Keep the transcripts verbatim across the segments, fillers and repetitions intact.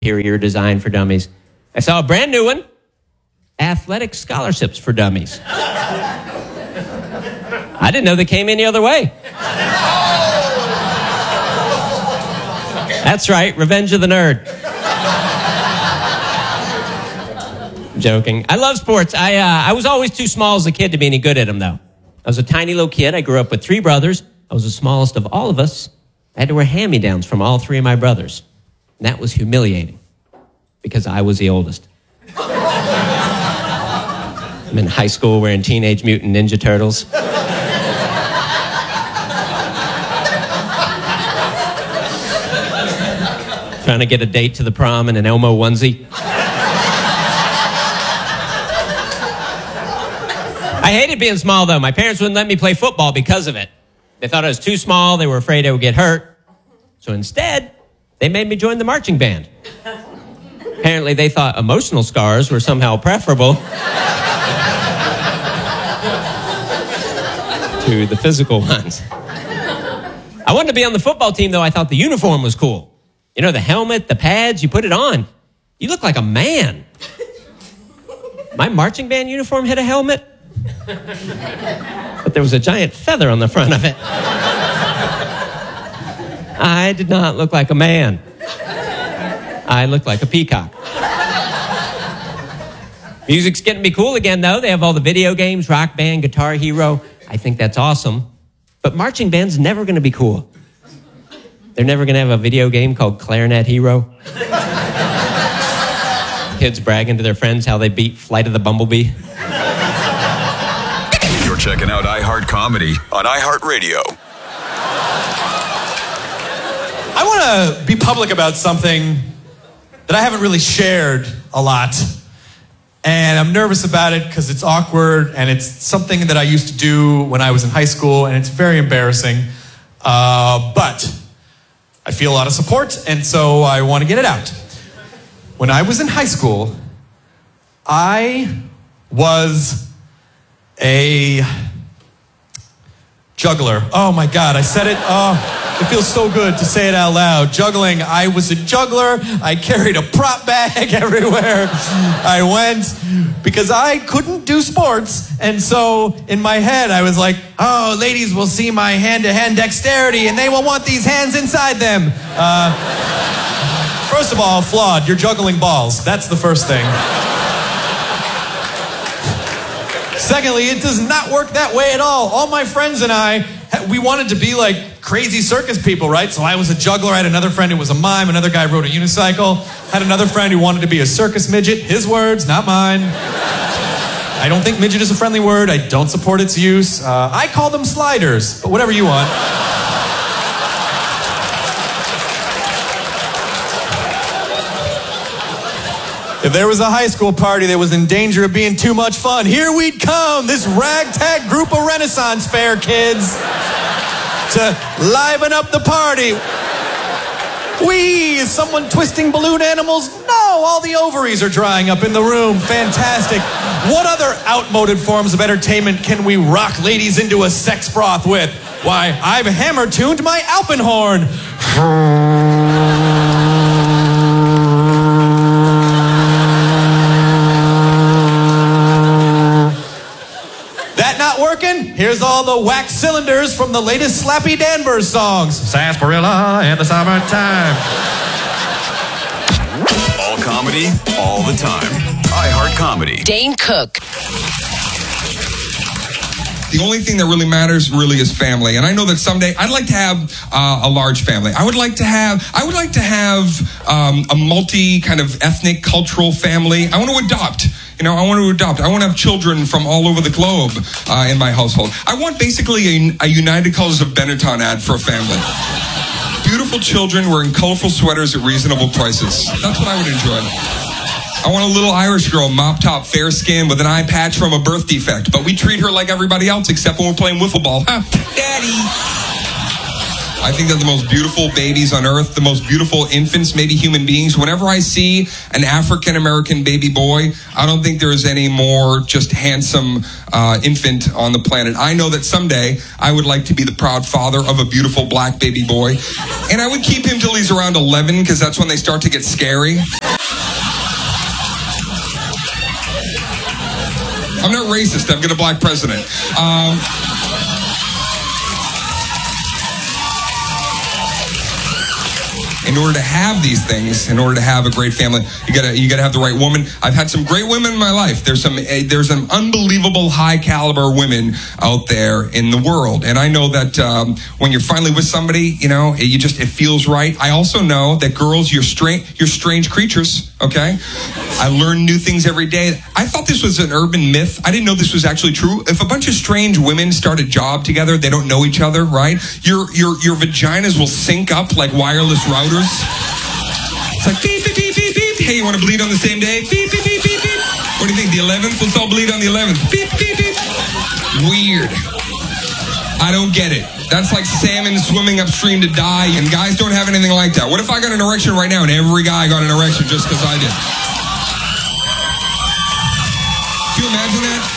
Superior Design for Dummies. I saw a brand new one, Athletic Scholarships for Dummies. I didn't know they came any other way. That's right, Revenge of the Nerd. I'm joking. I love sports. I uh, I was always too small as a kid to be any good at them, though. I was a tiny little kid. I grew up with three brothers. I was the smallest of all of us. I had to wear hand-me-downs from all three of my brothers. And that was humiliating because I was the oldest. I'm in high school wearing Teenage Mutant Ninja Turtles. Trying to get a date to the prom in an Elmo onesie. I hated being small, though. My parents wouldn't let me play football because of it. They thought I was too small. They were afraid I would get hurt. So instead, they made me join the marching band. Apparently, they thought emotional scars were somehow preferable to the physical ones. I wanted to be on the football team, though. I thought the uniform was cool. You know, the helmet, the pads, you put it on. You look like a man. My marching band uniform had a helmet, but there was a giant feather on the front of it. I did not look like a man. I looked like a peacock. Music's getting to be cool again, though. They have all the video games, Rock Band, Guitar Hero. I think that's awesome. But marching band's never going to be cool. They're never going to have a video game called Clarinet Hero. Kids bragging to their friends how they beat Flight of the Bumblebee. You're checking out iHeart Comedy on iHeartRadio. I want to be public about something that I haven't really shared a lot. And I'm nervous about it because it's awkward and it's something that I used to do when I was in high school and it's very embarrassing. Uh, but I feel a lot of support and so I want to get it out. When I was in high school, I was a juggler. Oh my God, I said it. Oh, it feels so good to say it out loud. Juggling. I was a juggler. I carried a prop bag everywhere I went because I couldn't do sports. And so in my head, I was like, oh, ladies will see my hand-to-hand dexterity and they will want these hands inside them. Uh, first of all, flawed. You're juggling balls. That's the first thing. Secondly, it does not work that way at all. All my friends and I, we wanted to be like crazy circus people, right? So I was a juggler. I had another friend who was a mime. Another guy rode a unicycle. Had another friend who wanted to be a circus midget. His words, not mine. I don't think midget is a friendly word. I don't support its use. Uh, I call them sliders, but whatever you want. If there was a high school party that was in danger of being too much fun, here we'd come, this ragtag group of Renaissance fair kids to liven up the party. Whee! Is someone twisting balloon animals? No, all the ovaries are drying up in the room. Fantastic. What other outmoded forms of entertainment can we rock ladies into a sex froth with? Why, I've hammer-tuned my Alpenhorn. Not working? Here's all the wax cylinders from the latest Slappy Danvers songs. Sarsaparilla in the summertime. All comedy, all the time. iHeart Comedy. Dane Cook. The only thing that really matters really is family. And I know that someday I'd like to have uh, a large family. I would like to have, I would like to have um, a multi kind of ethnic, cultural family. I want to adopt. You know, I want to adopt. I want to have children from all over the globe uh, in my household. I want basically a, a United Colors of Benetton ad for a family. Beautiful children wearing colorful sweaters at reasonable prices. That's what I would enjoy. I want a little Irish girl, mop-top, fair skin, with an eye patch from a birth defect. But we treat her like everybody else except when we're playing wiffle ball. Huh? Daddy. I think they're the most beautiful babies on earth, the most beautiful infants, maybe human beings. Whenever I see an African-American baby boy, I don't think there is any more just handsome uh, infant on the planet. I know that someday I would like to be the proud father of a beautiful black baby boy. And I would keep him till he's around eleven, because that's when they start to get scary. I'm not racist. I've got a black president. Um, in order to have these things, in order to have a great family, you gotta you gotta have the right woman. I've had some great women in my life. There's some uh, there's some unbelievable high caliber women out there in the world, and I know that um, when you're finally with somebody, you know, it, you just it feels right. I also know that girls, you're strange, you're strange creatures. Okay, I learn new things every day. I thought this was an urban myth. I didn't know this was actually true. If a bunch of strange women start a job together, they don't know each other, right? Your your your vaginas will sync up like wireless routers. It's like beep, beep, beep, beep, beep. Hey, you want to bleed on the same day? Beep, beep, beep, beep, beep. What do you think, the eleventh? Let's all bleed on the eleventh. Beep, beep, beep. Weird. I don't get it. That's like salmon swimming upstream to die, and guys don't have anything like that. What if I got an erection right now and every guy got an erection just because I did? Can you imagine that?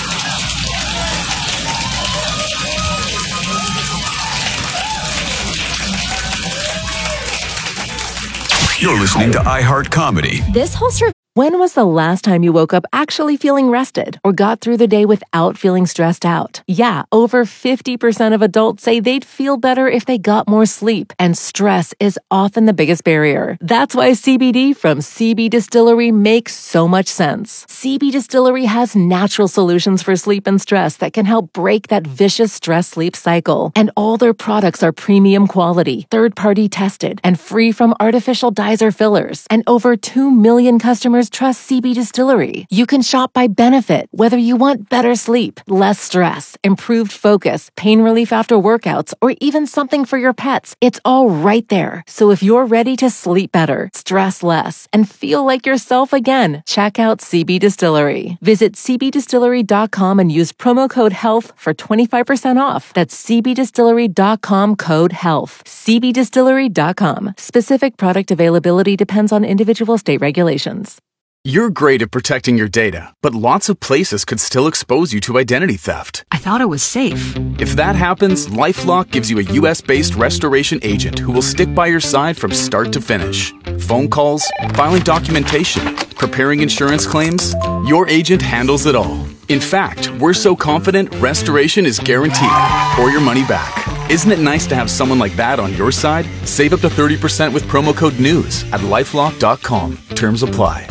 You're listening to iHeart Comedy. This whole survey. When was the last time you woke up actually feeling rested or got through the day without feeling stressed out? Yeah, over fifty percent of adults say they'd feel better if they got more sleep, and stress is often the biggest barrier. That's why C B D from C B Distillery makes so much sense. C B Distillery has natural solutions for sleep and stress that can help break that vicious stress-sleep cycle. And all their products are premium quality, third-party tested, and free from artificial dyes or fillers. And over two million customers trust C B Distillery. You can shop by benefit, whether you want better sleep, less stress, improved focus, pain relief after workouts, or even something for your pets. It's all right there. So if you're ready to sleep better, stress less, and feel like yourself again, check out C B Distillery. Visit c b distillery dot com and use promo code HEALTH for twenty-five percent off. That's c b distillery dot com code HEALTH. c b distillery dot com. Specific product availability depends on individual state regulations. You're great at protecting your data, but lots of places could still expose you to identity theft. I thought it was safe. If that happens, LifeLock gives you a U S-based restoration agent who will stick by your side from start to finish. Phone calls, filing documentation, preparing insurance claims, your agent handles it all. In fact, we're so confident restoration is guaranteed or your money back. Isn't it nice to have someone like that on your side? Save up to thirty percent with promo code NEWS at lifelock dot com. Terms apply.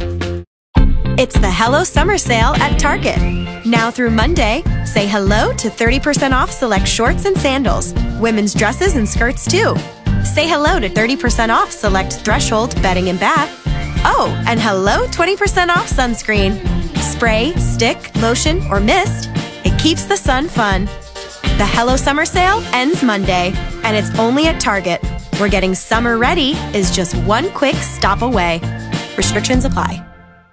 It's the Hello Summer Sale at Target. Now through Monday, say hello to thirty percent off select shorts and sandals, women's dresses and skirts too. Say hello to thirty percent off select Threshold bedding and bath. Oh, and hello twenty percent off sunscreen. Spray, stick, lotion, or mist, it keeps the sun fun. The Hello Summer Sale ends Monday, and it's only at Target, where getting summer ready is just one quick stop away. Restrictions apply.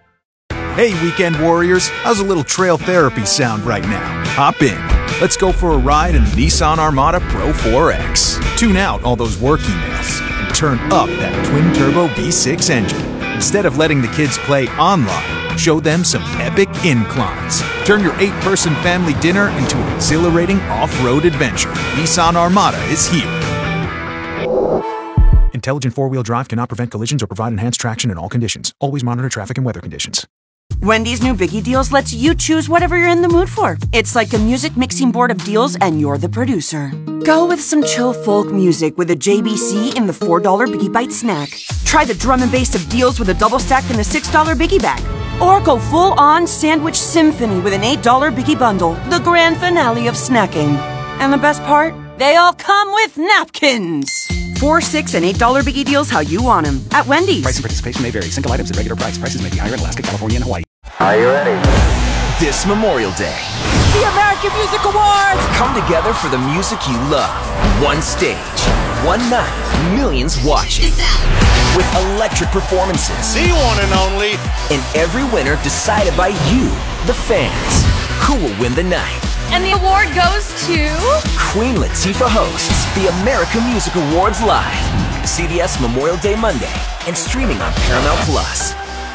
Hey, weekend warriors, how's a little trail therapy sound right now? Hop in. Let's go for a ride in the Nissan Armada Pro four X. Tune out all those work emails and turn up that twin-turbo V six engine. Instead of letting the kids play online, show them some epic inclines. Turn your eight-person family dinner into an exhilarating off-road adventure. Nissan Armada is here. Intelligent four-wheel drive cannot prevent collisions or provide enhanced traction in all conditions. Always monitor traffic and weather conditions. Wendy's new Biggie Deals lets you choose whatever you're in the mood for. It's like a music mixing board of deals, and you're the producer. Go with some chill folk music with a J B C in the four dollar Biggie Bite snack. Try the drum and bass of deals with a double stack in the six dollar Biggie Bag. Or go full-on sandwich symphony with an eight dollar Biggie Bundle, the grand finale of snacking. And the best part? They all come with napkins. Four, six, and eight dollar Biggie Deals how you want them at Wendy's. Price and participation may vary. Single items at regular price. Prices may be higher in Alaska, California, and Hawaii. Are you ready? This Memorial Day, The American Music Awards! Come together for the music you love. One stage, one night, millions watching. With electric performances. The one and only. And every winner decided by you, the fans. Who will win the night? And the award goes to... Queen Latifah hosts the American Music Awards live. C B S Memorial Day Monday and streaming on Paramount Plus.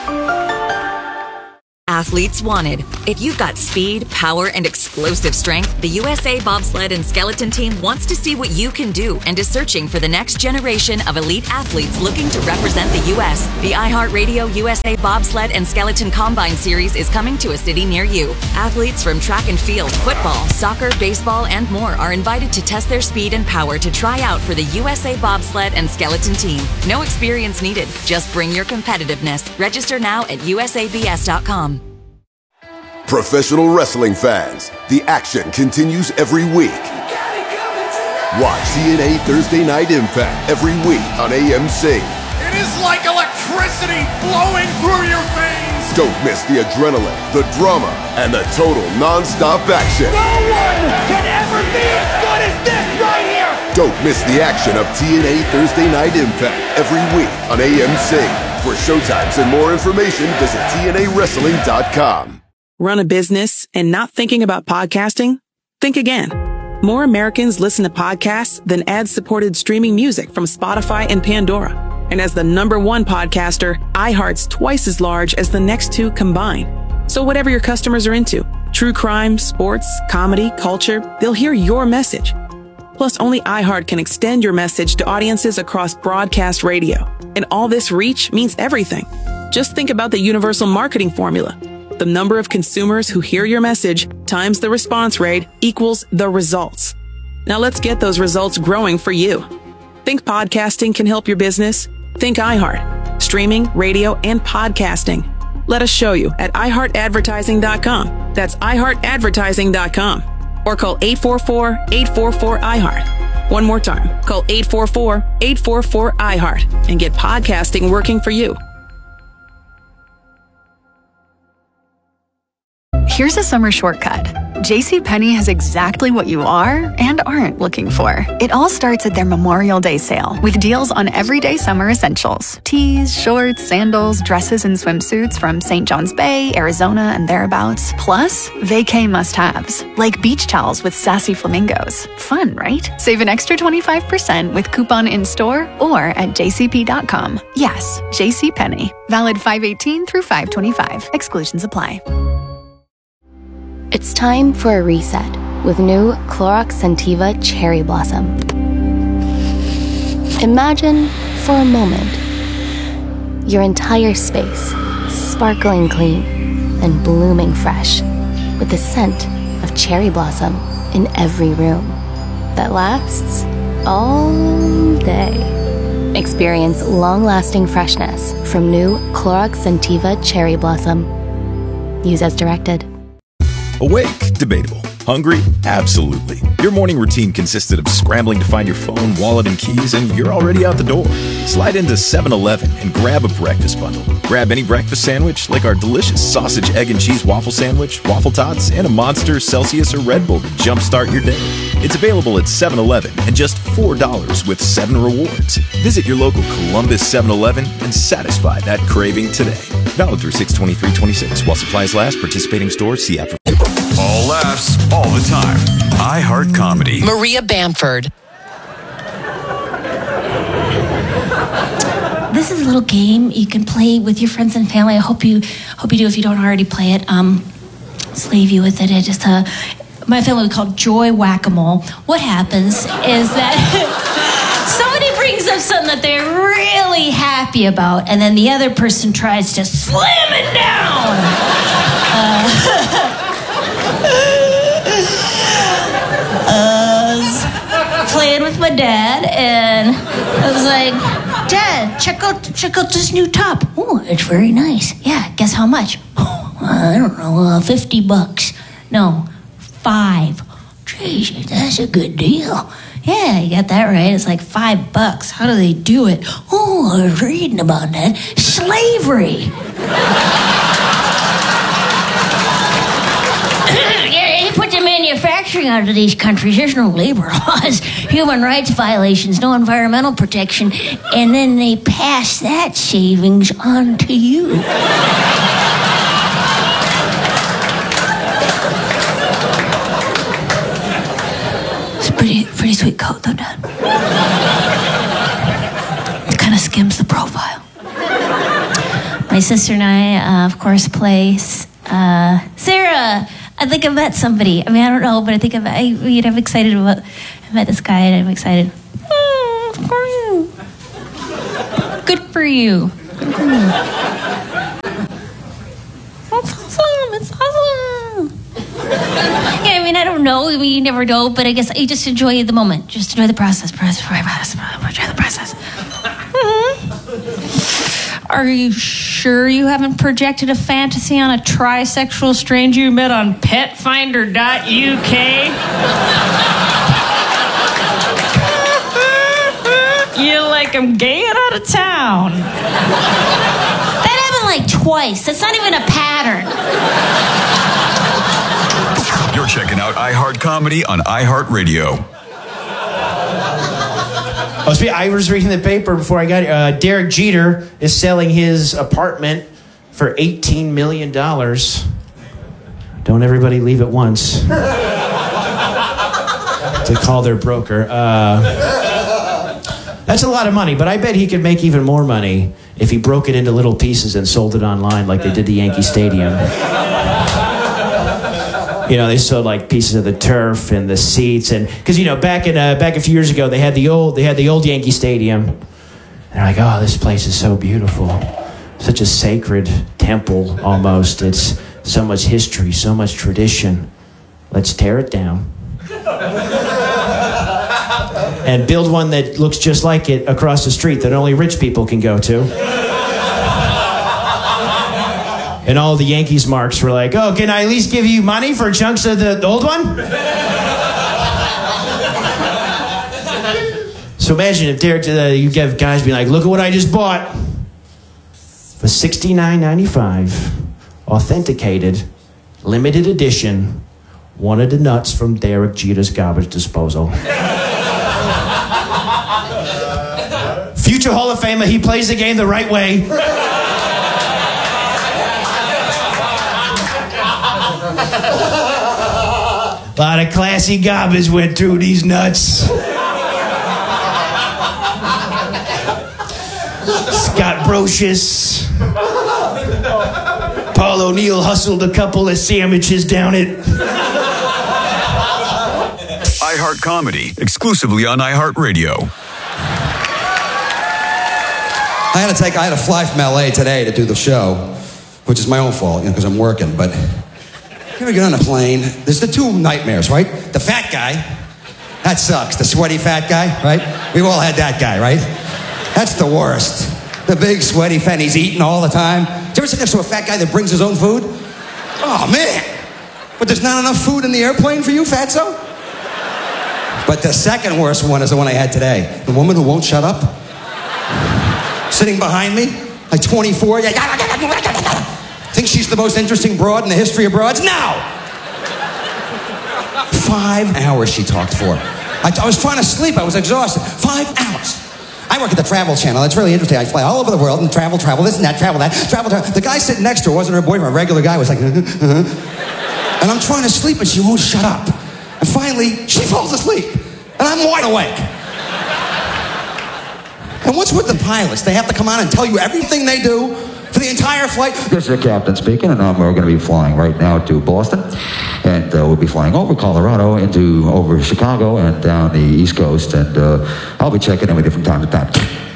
Athletes wanted. If you've got speed, power, and explosive strength, the U S A Bobsled and Skeleton Team wants to see what you can do and is searching for the next generation of elite athletes looking to represent the U S. The iHeartRadio U S A Bobsled and Skeleton Combine Series is coming to a city near you. Athletes from track and field, football, soccer, baseball, and more are invited to test their speed and power to try out for the U S A Bobsled and Skeleton Team. No experience needed. Just bring your competitiveness. Register now at U S A B S dot com. Professional wrestling fans, the action continues every week. Watch T N A Thursday Night Impact every week on A M C. It is like electricity flowing through your veins. Don't miss the adrenaline, the drama, and the total non-stop action. No one can ever be as good as this right here. Don't miss the action of T N A Thursday Night Impact every week on A M C. For showtimes and more information, visit T N A wrestling dot com. Run a business and not thinking about podcasting? Think again. More Americans listen to podcasts than ad-supported streaming music from Spotify and Pandora. And as the number one podcaster, iHeart's twice as large as the next two combined. So whatever your customers are into, true crime, sports, comedy, culture, they'll hear your message. Plus, only iHeart can extend your message to audiences across broadcast radio. And all this reach means everything. Just think about the universal marketing formula. The number of consumers who hear your message times the response rate equals the results. Now let's get those results growing for you. Think podcasting can help your business? Think iHeart. Streaming, radio, and podcasting. Let us show you at i heart advertising dot com. That's i heart advertising dot com. Or call eight four four, eight four four, I heart. One more time. Call eight four four, eight four four, I heart and get podcasting working for you. Here's a summer shortcut. JCPenney has exactly what you are and aren't looking for. It all starts at their Memorial Day sale with deals on everyday summer essentials. Tees, shorts, sandals, dresses, and swimsuits from Saint John's Bay, Arizona, and thereabouts. Plus, vacay must-haves, like beach towels with sassy flamingos. Fun, right? Save an extra twenty-five percent with coupon in-store or at j c p dot com. Yes, JCPenney. Valid five eighteen through five twenty-five. Exclusions apply. It's time for a reset with new Clorox Scentiva Cherry Blossom. Imagine, for a moment, your entire space sparkling clean and blooming fresh with the scent of cherry blossom in every room that lasts all day. Experience long-lasting freshness from new Clorox Scentiva Cherry Blossom. Use as directed. Awake? Debatable. Hungry? Absolutely. Your morning routine consisted of scrambling to find your phone, wallet, and keys, and you're already out the door. Slide into seven eleven and grab a breakfast bundle. Grab any breakfast sandwich, like our delicious sausage, egg, and cheese waffle sandwich, waffle tots, and a Monster, Celsius, or Red Bull to jumpstart your day. It's available at seven eleven and just four dollars with seven rewards. Visit your local Columbus seven eleven and satisfy that craving today. Valid through six twenty-three twenty-six while supplies last. Participating stores. See app for all laughs, all the time. iHeart Comedy. Maria Bamford. This is a little game you can play with your friends and family. I hope you hope you do if you don't already play it. Um, slave you with it. It just uh, my family would call it Joy Whack-A-Mole. What happens is that somebody brings up something that they're really happy about, and then the other person tries to slam it down. Uh, I was playing with my dad, and I was like, Dad, check out check out this new top. Oh, it's very nice. Yeah, guess how much? Oh, I don't know, uh, fifty bucks. No, five. Jeez, that's a good deal. Yeah, you got that right. It's like five bucks. How do they do it? Oh, I was reading about that. Slavery. He put the manufacturing out of these countries. There's no labor laws, human rights violations, no environmental protection, and then they pass that savings on to you. sweet coat, though, Dad. It kind of skims the profile. My sister and I, uh, of course, play uh, Sarah. I think I met somebody. I mean, I don't know, but I think I've, I, you know, I'm excited about. I met this guy, and I'm excited. Oh, for you. Good for you. Good for you. It's awesome. It's awesome. Yeah, I mean, I don't know. I mean, you never know, but I guess you just enjoy the moment. Just enjoy the process. Process. Process. Enjoy the process. Mm-hmm. Are you sure you haven't projected a fantasy on a trisexual stranger you met on pet finder dot U K? You like I'm gay and out of town. That happened like twice. That's not even a pattern. You're checking out iHeart Comedy on iHeartRadio. I was, I was reading the paper before I got here. Uh, Derek Jeter is selling his apartment for eighteen million dollars. Don't everybody leave at once. To call their broker. Uh, that's a lot of money, but I bet he could make even more money if he broke it into little pieces and sold it online like they did the Yankee Stadium. You know, they sold like pieces of the turf and the seats, and because you know, back in uh, back a few years ago, they had the old they had the old Yankee Stadium. And they're like, oh, this place is so beautiful, such a sacred temple almost. It's so much history, so much tradition. Let's tear it down and build one that looks just like it across the street that only rich people can go to. And all the Yankees marks were like, oh, can I at least give you money for chunks of the, the old one? So imagine if Derek, uh, you give guys being like, look at what I just bought. For sixty-nine ninety-five, authenticated, limited edition, one of the nuts from Derek Jeter's garbage disposal. Future Hall of Famer, he plays the game the right way. A lot of classy garbage went through these nuts. Scott Brocious. Paul O'Neill hustled a couple of sandwiches down it. iHeart Comedy, exclusively on iHeartRadio. I had to take, I had to fly from L A today to do the show, which is my own fault, you know, because I'm working, but here we get on a plane. There's the two nightmares, right? The fat guy, that sucks. The sweaty fat guy, right? We've all had that guy, right? That's the worst. The big sweaty fat, he's eating all the time. Did you ever sit next to a fat guy that brings his own food? Oh, man. But there's not enough food in the airplane for you, fatso? But the second worst one is the one I had today. The woman who won't shut up. Sitting behind me, like twenty-four. Thinks she's the most interesting broad in the history of broads? No! Five hours she talked for. I, I was trying to sleep. I was exhausted. Five hours. I work at the Travel Channel. That's really interesting. I fly all over the world and travel, travel this and that, travel that, travel, travel. The guy sitting next to her wasn't her boyfriend. A regular guy was like, uh-huh, uh-huh. And I'm trying to sleep and she won't shut up. And finally, she falls asleep. And I'm wide awake. And what's with the pilots? They have to come on and tell you everything they do for the entire flight. This is the captain speaking, and um, we're going to be flying right now to Boston, and uh, we'll be flying over Colorado, into over Chicago, and down the East Coast, and uh, I'll be checking in with you from time to time.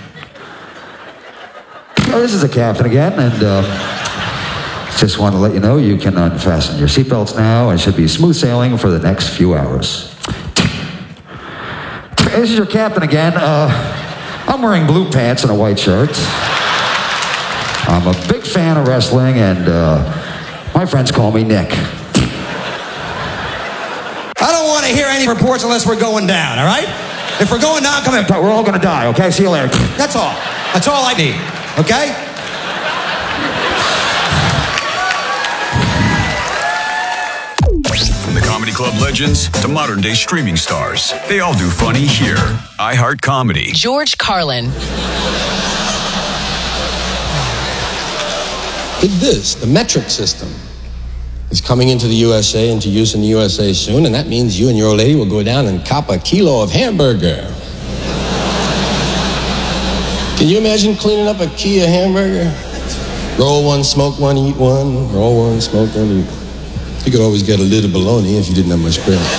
Oh, this is the captain again, and uh, just want to let you know you can unfasten your seatbelts now, and should be smooth sailing for the next few hours. This is your captain again. Uh, I'm wearing blue pants and a white shirt. I'm a big fan of wrestling, and uh, my friends call me Nick. I don't want to hear any reports unless we're going down, all right? If we're going down, come in. We're all going to die, okay? See you later. That's all. That's all I need, okay? From the Comedy Club legends to modern day streaming stars, they all do funny here. iHeart Comedy. George Carlin. Dig this, the metric system. It is coming into the U S A, into use in the U S A soon, and that means you and your old lady will go down and cop a kilo of hamburger. Can you imagine cleaning up a Kia hamburger? Roll one, smoke one, eat one. Roll one, smoke one, eat one. You could always get a little bologna if you didn't have much bread.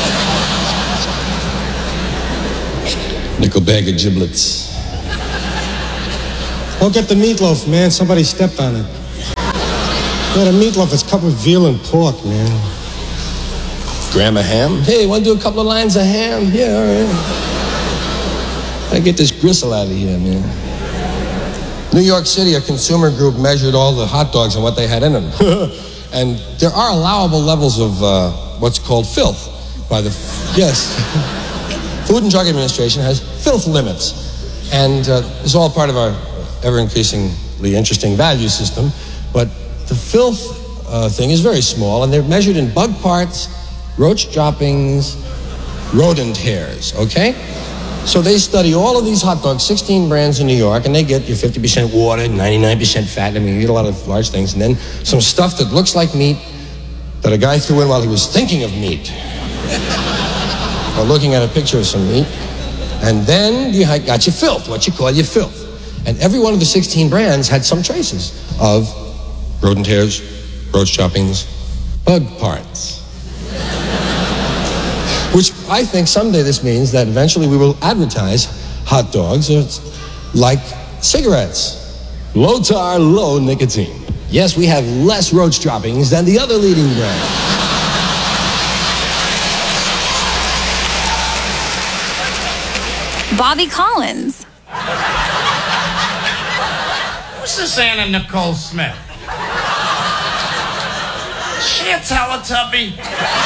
Nickel bag of giblets. Don't get the meatloaf, man. Somebody stepped on it. Yeah, the meatloaf is cut with veal and pork, man. Gram of ham? Hey, want to do a couple of lines of ham? Yeah, all right. Gotta get this gristle out of here, man. New York City, a consumer group measured all the hot dogs and what they had in them. And there are allowable levels of uh, what's called filth by the, yes. Food and Drug Administration has filth limits. And uh, it's all part of our ever-increasingly interesting value system. But the filth uh, thing is very small, and they're measured in bug parts, roach droppings, rodent hairs, okay? So they study all of these hot dogs, sixteen brands in New York, and they get your fifty percent water, ninety-nine percent fat. I mean, you get a lot of large things. And then some stuff that looks like meat that a guy threw in while he was thinking of meat. Or looking at a picture of some meat. And then you got your filth, what you call your filth. And every one of the sixteen brands had some traces of rodent hairs, roach droppings, bug parts. Which I think someday this means that eventually we will advertise hot dogs like cigarettes. Low tar, low nicotine. Yes, we have less roach droppings than the other leading brand. Bobby Collins. Who's this Anna Nicole Smith? Is she a Teletubby?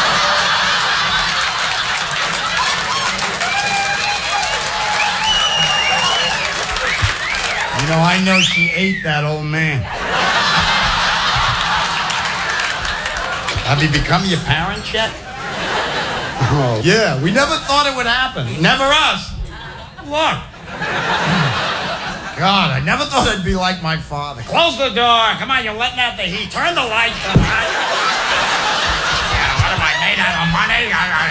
You know, I know she ate that old man. Have you become your parents yet? Oh. Yeah, we never thought it would happen. Never us. Look. God, I never thought I'd be like my father. Close the door. Come on, you're letting out the heat. Turn the lights on. Yeah, what am I, made out of money?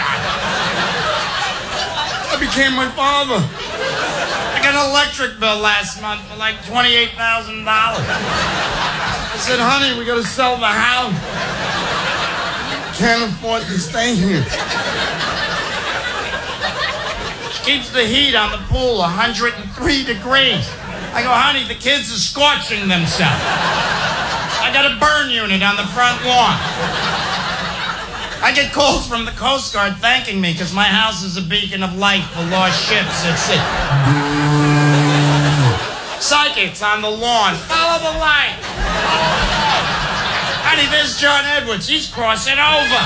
I became my father. I got an electric bill last month for like twenty-eight thousand dollars. I said, honey, we gotta sell the house. Can't afford to stay here. She keeps the heat on the pool one hundred three degrees. I go, honey, the kids are scorching themselves. I got a burn unit on the front lawn. I get calls from the Coast Guard thanking me because my house is a beacon of light for lost ships at sea. Psychics on the lawn. Follow the light. Honey, there's John Edwards. He's crossing over.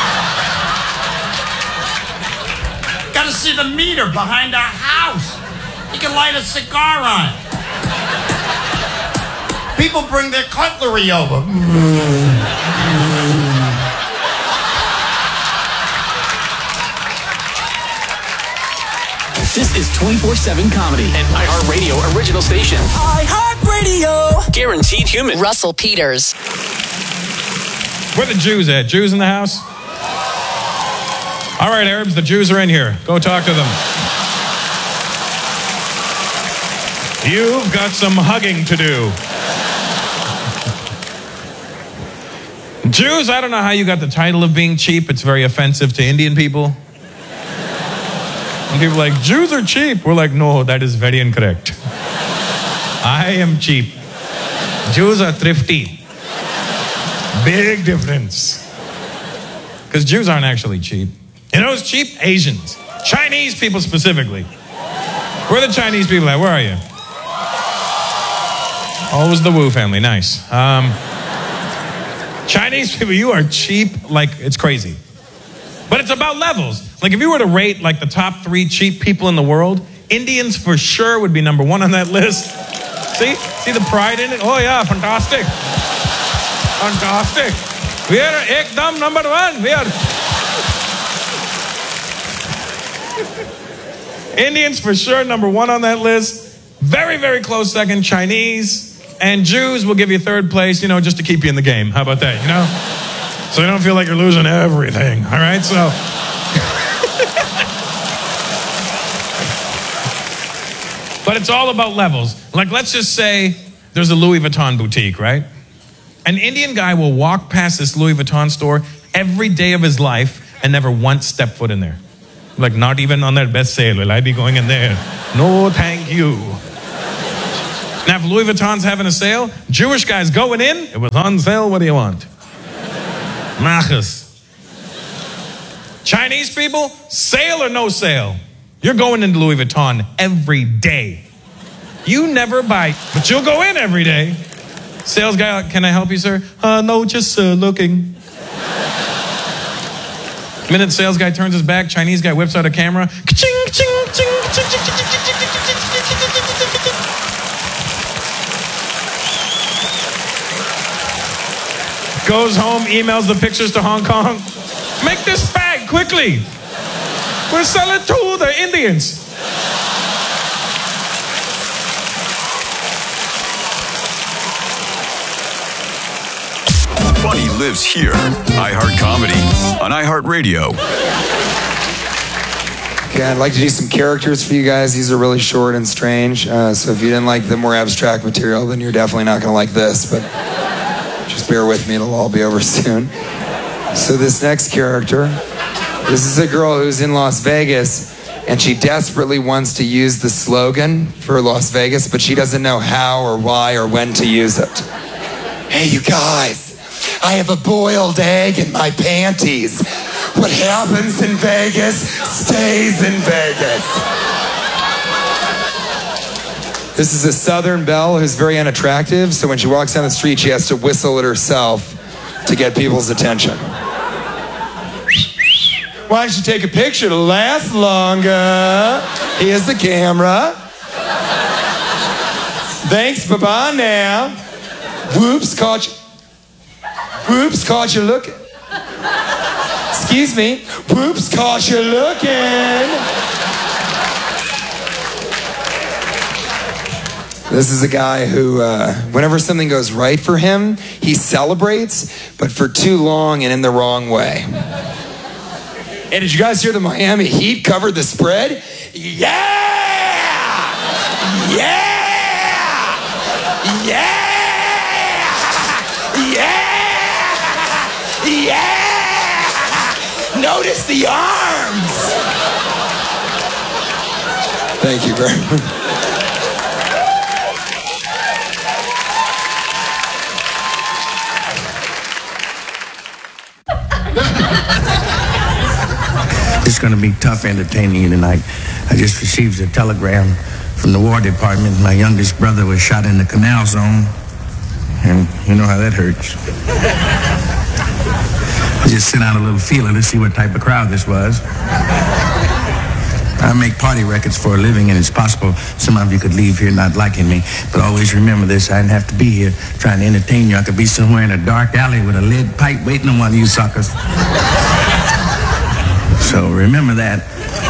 Gotta see the meter behind our house. You can light a cigar on it. People bring their cutlery over. This is twenty-four seven Comedy, an iHeartRadio original station. iHeartRadio. Guaranteed human. Russell Peters. Where the Jews at? Jews in the house? All right, Arabs, the Jews are in here. Go talk to them. You've got some hugging to do. Jews, I don't know how you got the title of being cheap. It's very offensive to Indian people. And people are like, Jews are cheap. We're like, no, that is very incorrect. I am cheap. Jews are thrifty. Big difference. Because Jews aren't actually cheap. You know who's cheap? Asians. Chinese people specifically. Where are the Chinese people at? Where are you? Oh, it was the Wu family. Nice. Um, Chinese people, you are cheap like it's crazy. But it's about levels. Like if you were to rate like the top three cheap people in the world, Indians for sure would be number one on that list. See? See the pride in it? Oh yeah, fantastic. Fantastic. We are ekdam number one. We are... Indians for sure number one on that list. Very, very close second, Chinese. And Jews will give you third place, you know, just to keep you in the game. How about that, you know? So you don't feel like you're losing everything, all right? So... But it's all about levels. Like, let's just say there's a Louis Vuitton boutique, right? An Indian guy will walk past this Louis Vuitton store every day of his life and never once step foot in there. Like, not even on their best sale will I be going in there. No, thank you. Now, if Louis Vuitton's having a sale, Jewish guy's going in, it was on sale, what do you want? Machas. Chinese people, sale or no sale? You're going into Louis Vuitton every day. You never buy, but you'll go in every day. Sales guy, can I help you, sir? Uh, no, just uh, looking. Minute sales guy turns his back, Chinese guy whips out a camera. Ka-ching, ching, ching, ching, ching, ching, ching, ching, goes home, emails the pictures to Hong Kong. Make this bag quickly. We'll sell it to the Indians. Funny lives here. iHeart Comedy on iHeartRadio. Okay, I'd like to do some characters for you guys. These are really short and strange. Uh, so if you didn't like the more abstract material, then you're definitely not going to like this. But just bear with me. It'll all be over soon. So this next character, this is a girl who's in Las Vegas, and she desperately wants to use the slogan for Las Vegas, but she doesn't know how or why or when to use it. Hey, you guys. I have a boiled egg in my panties. What happens in Vegas stays in Vegas. This is a Southern belle who's very unattractive, so when she walks down the street, she has to whistle it herself to get people's attention. Why don't you take a picture to last longer? Here's the camera. Thanks, bye-bye now. Whoops, caught you. Whoops, caught you looking. Excuse me. Whoops, caught you looking. This is a guy who, uh, whenever something goes right for him, he celebrates, but for too long and in the wrong way. Hey, did you guys hear the Miami Heat covered the spread? Yeah! Yeah! Yeah! Yeah! Notice the arms! Thank you very much. It's going to be tough entertaining you tonight. I just received a telegram from the War Department. My youngest brother was shot in the canal zone. And you know how that hurts. I just sent out a little feeler to see what type of crowd this was. I make party records for a living, and it's possible some of you could leave here not liking me. But always remember this, I didn't have to be here trying to entertain you. I could be somewhere in a dark alley with a lead pipe waiting on one of you suckers. So remember that.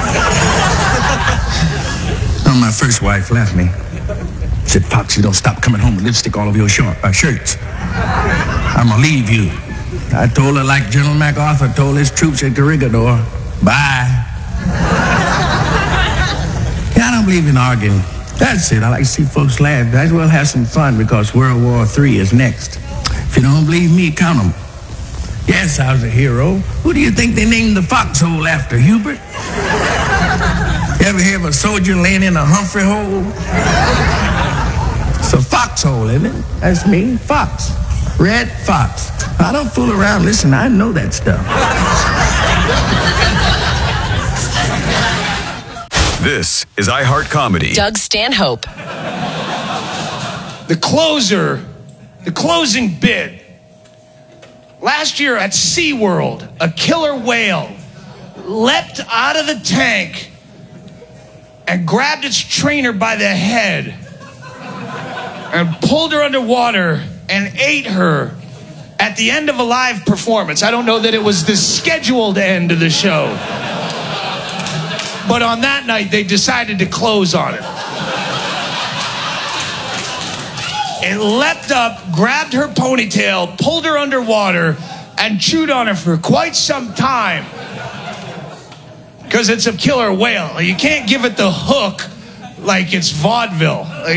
Well, my first wife left me. Said, Fox, you don't stop coming home with lipstick all over your short, uh, shirts. I'm gonna leave you. I told her like General MacArthur told his troops at Corregidor, bye. Yeah, I don't believe in arguing. That's it. I like to see folks laugh. Might as well have some fun because World War Three is next. If you don't believe me, count them. Yes, I was a hero. Who do you think they named the foxhole after? Hubert? You ever hear of a soldier laying in a Humphrey hole? It's a foxhole, isn't it? That's me, Fox. Red Fox. I don't fool around. Listen, I know that stuff. This is iHeart Comedy. Doug Stanhope. The closer, the closing bid. Last year at SeaWorld, a killer whale leapt out of the tank and grabbed its trainer by the head and pulled her underwater and ate her at the end of a live performance. I don't know that it was the scheduled end of the show, but on that night they decided to close on it. It leapt up, grabbed her ponytail, pulled her underwater, and chewed on it for quite some time. Because it's a killer whale. You can't give it the hook like it's vaudeville. Like,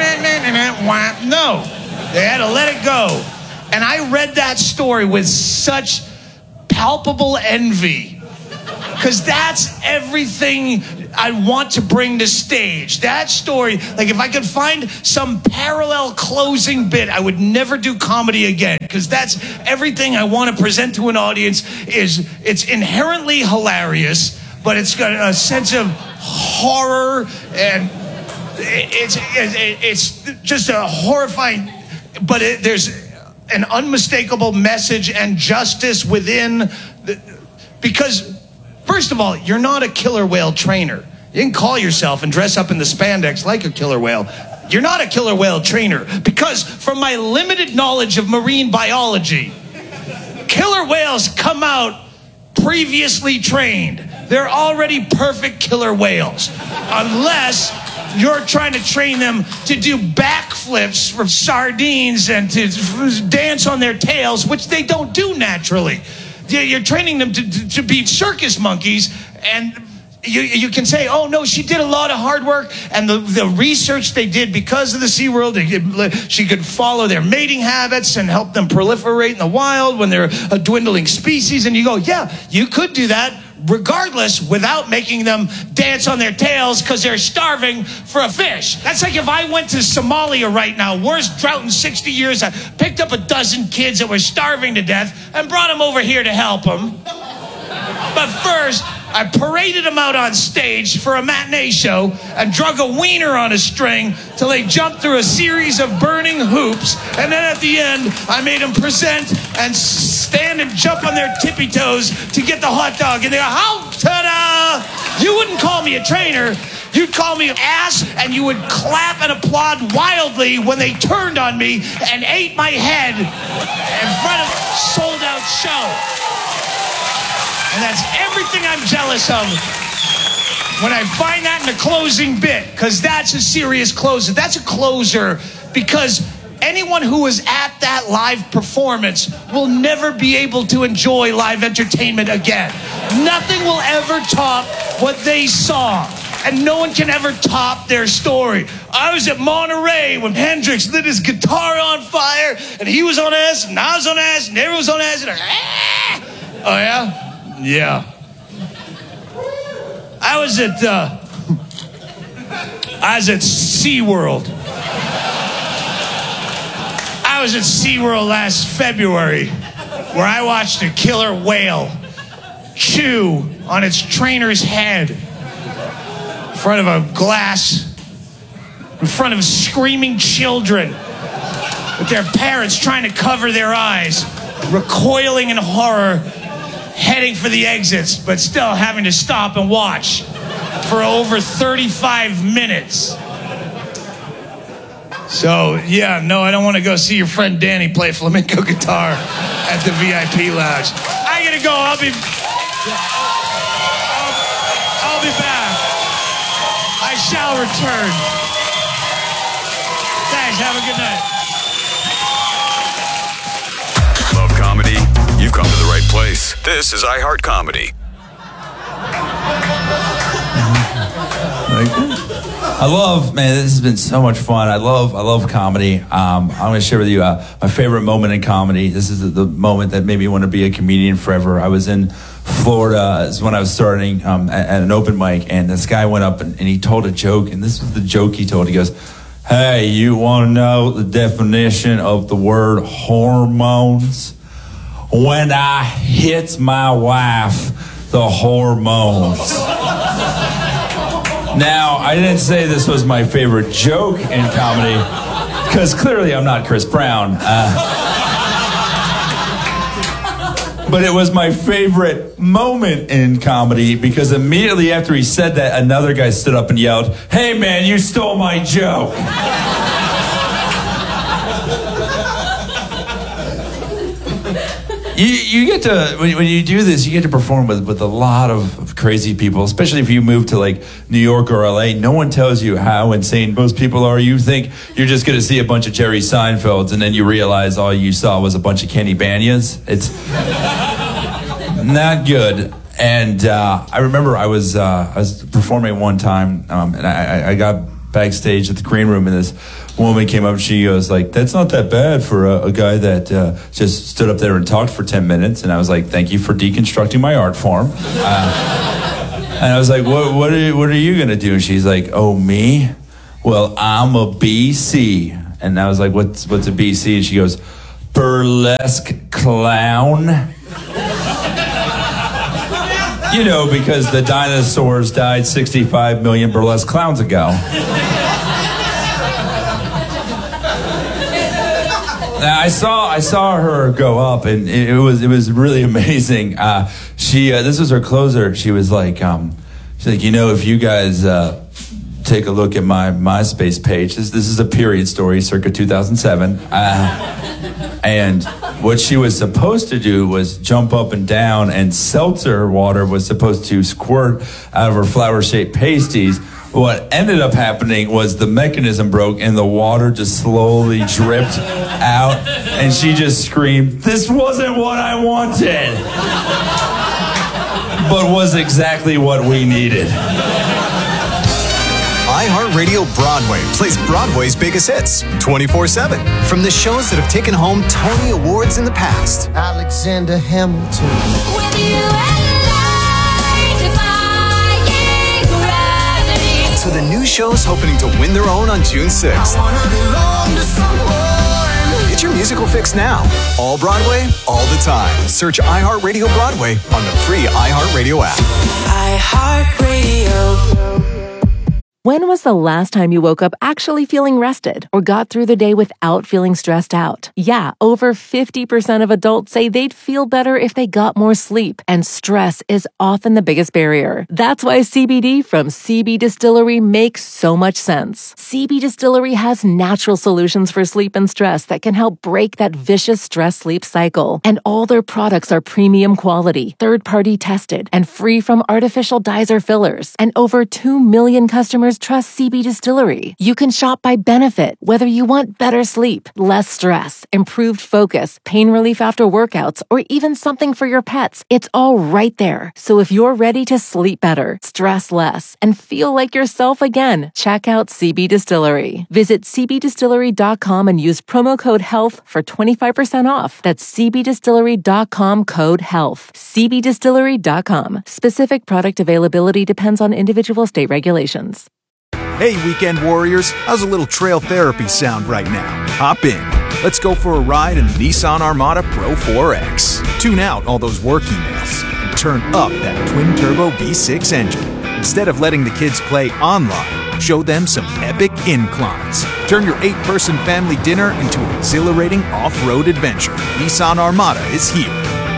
no, they had to let it go. And I read that story with such palpable envy. Because that's everything I want to bring to stage. That story, like if I could find some parallel closing bit, I would never do comedy again. Because that's everything I want to present to an audience. Is it's inherently hilarious, but it's got a sense of horror, and it's it's just a horrifying, but it, there's an unmistakable message and justice within the, because first of all, you're not a killer whale trainer. You can call yourself and dress up in the spandex like a killer whale. You're not a killer whale trainer, because from my limited knowledge of marine biology, killer whales come out previously trained. They're already perfect killer whales. Unless you're trying to train them to do backflips from sardines and to dance on their tails, which they don't do naturally. You're training them to, to, to be circus monkeys, and you, you can say, oh, no, she did a lot of hard work, and the, the research they did because of the SeaWorld, she could follow their mating habits and help them proliferate in the wild when they're a dwindling species, and you go, yeah, you could do that regardless without making them dance on their tails because they're starving for a fish. That's like if I went to Somalia right now, worst drought in sixty years, I picked up a dozen kids that were starving to death and brought them over here to help them. But first, I paraded them out on stage for a matinee show and drug a wiener on a string till they jumped through a series of burning hoops. And then at the end, I made them present and stand and jump on their tippy toes to get the hot dog. And they go, how, ta-da! You wouldn't call me a trainer. You'd call me ass, and you would clap and applaud wildly when they turned on me and ate my head in front of a sold-out show. And that's everything I'm jealous of when I find that in the closing bit, because that's a serious closer. That's a closer because anyone who was at that live performance will never be able to enjoy live entertainment again. Nothing will ever top what they saw, and no one can ever top their story. I was at Monterey when Hendrix lit his guitar on fire, and he was on acid, and I was on acid, and everyone was on acid. And, ah! Oh, yeah? Yeah. I was at, uh, I was at SeaWorld. I was at SeaWorld last February, where I watched a killer whale chew on its trainer's head in front of a glass, in front of screaming children with their parents trying to cover their eyes, recoiling in horror, heading for the exits, but still having to stop and watch for over thirty-five minutes. So, yeah, no, I don't want to go see your friend Danny play flamenco guitar at the V I P lounge. I gotta go. I'll be... I'll, I'll be back. I shall return. Thanks. Have a good night. Love comedy? You've come to the right place. This is iHeart Comedy. I love, man, this has been so much fun. I love, I love comedy. Um, I'm going to share with you uh, my favorite moment in comedy. This is the, the moment that made me want to be a comedian forever. I was in Florida is when I was starting um, at, at an open mic, and this guy went up and, and he told a joke, and this was the joke he told. He goes, hey, you want to know the definition of the word hormones? When I hit my wife, the hormones. Now, I didn't say this was my favorite joke in comedy, because clearly I'm not Chris Brown. Uh, but it was my favorite moment in comedy, because immediately after he said that, another guy stood up and yelled, hey man, you stole my joke. You, you get to, when, when you do this, you get to perform with, with a lot of, of crazy people, especially if you move to like New York or L A. No one tells you how insane most people are. You think you're just going to see a bunch of Jerry Seinfelds, and then you realize all you saw was a bunch of Kenny Banyas. It's not good. And uh, I remember I was uh, I was performing one time, um, and I, I got backstage at the green room, and this woman came up and she goes like, that's not that bad for a, a guy that uh, just stood up there and talked for ten minutes. And I was like, thank you for deconstructing my art form. Uh, and I was like, what, what, are, what are you going to do? And she's like, oh, me? Well, I'm a B C. And I was like, what's, what's a B C? And she goes, burlesque clown. You know, because the dinosaurs died sixty-five million burlesque clowns ago. Now, I saw I saw her go up, and it, it was it was really amazing. Uh, she uh, this was her closer. She was like, um, she's like, you know, if you guys uh, take a look at my MySpace page, this this is a period story, circa two thousand seven, uh, and what she was supposed to do was jump up and down, and seltzer water was supposed to squirt out of her flower-shaped pasties. What ended up happening was the mechanism broke and the water just slowly dripped out, and she just screamed, this wasn't what I wanted, but was exactly what we needed. iHeartRadio Broadway plays Broadway's biggest hits twenty-four seven. From the shows that have taken home Tony Awards in the past. Alexander Hamilton. With you to the new shows hoping to win their own on June sixth. Get your musical fix now. All Broadway, all the time. Search iHeartRadio Broadway on the free iHeartRadio app. iHeartRadio. When was the last time you woke up actually feeling rested or got through the day without feeling stressed out? Yeah, over fifty percent of adults say they'd feel better if they got more sleep, and stress is often the biggest barrier. That's why C B D from C B Distillery makes so much sense. C B Distillery has natural solutions for sleep and stress that can help break that vicious stress-sleep cycle. And all their products are premium quality, third-party tested, and free from artificial dyes or fillers. And over two million customers trust C B Distillery. You can shop by benefit, whether you want better sleep, less stress, improved focus, pain relief after workouts, or even something for your pets. It's all right there. So if you're ready to sleep better, stress less, and feel like yourself again, check out C B Distillery. Visit c b distillery dot com and use promo code HEALTH for twenty-five percent off. That's c b distillery dot com code HEALTH. c b distillery dot com. Specific product availability depends on individual state regulations. Hey, weekend warriors, how's a little trail therapy sound right now? Hop in. Let's go for a ride in the Nissan Armada Pro four X. Tune out all those work emails and turn up that twin-turbo V six engine. Instead of letting the kids play online, show them some epic inclines. Turn your eight-person family dinner into an exhilarating off-road adventure. Nissan Armada is here.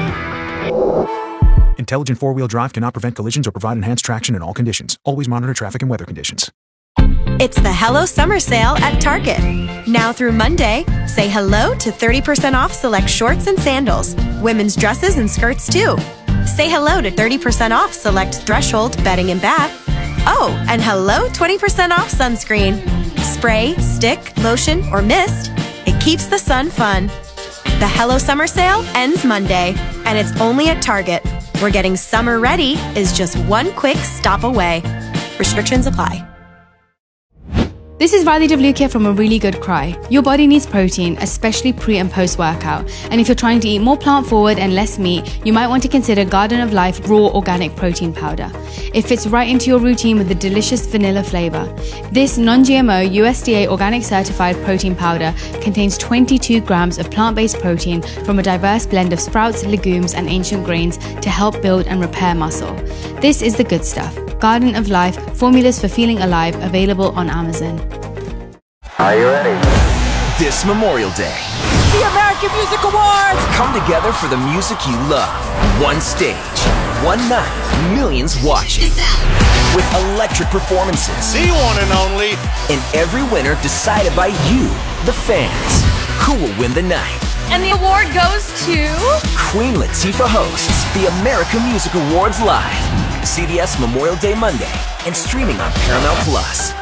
Intelligent four-wheel drive cannot prevent collisions or provide enhanced traction in all conditions. Always monitor traffic and weather conditions. It's the Hello Summer Sale at Target. Now through Monday, say hello to thirty percent off select shorts and sandals, women's dresses and skirts too. Say hello to thirty percent off select Threshold bedding and bath. Oh, and hello twenty percent off sunscreen. Spray, stick, lotion, or mist, it keeps the sun fun. The Hello Summer Sale ends Monday, and it's only at Target, where getting summer ready is just one quick stop away. Restrictions apply. This is Riley W. here from A Really Good Cry. Your body needs protein, especially pre and post workout. And if you're trying to eat more plant forward and less meat, you might want to consider Garden of Life Raw Organic Protein Powder. It fits right into your routine with a delicious vanilla flavor. This non-G M O U S D A organic certified protein powder contains twenty-two grams of plant-based protein from a diverse blend of sprouts, legumes, and ancient grains to help build and repair muscle. This is the good stuff. Garden of Life, formulas for feeling alive, available on Amazon. Are you ready? This Memorial Day, The American Music Awards! come together for the music you love. One stage, one night, millions watching. With electric performances. The one and only. And every winner decided by you, the fans. Who will win the night? And the award goes to... Queen Latifah hosts the America Music Awards live. C B S Memorial Day Monday and streaming on Paramount Plus.